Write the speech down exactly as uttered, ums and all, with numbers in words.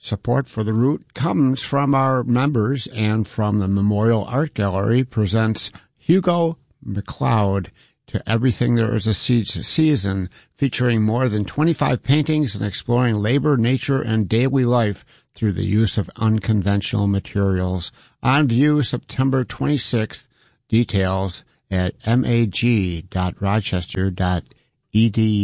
Support for the route comes from our members and from the Memorial Art Gallery presents Hugo McLeod to Everything There Is a Season, featuring more than twenty-five paintings and exploring labor, nature, and daily life through the use of unconventional materials. On view September twenty-sixth. Details at mag dot rochester dot e d u.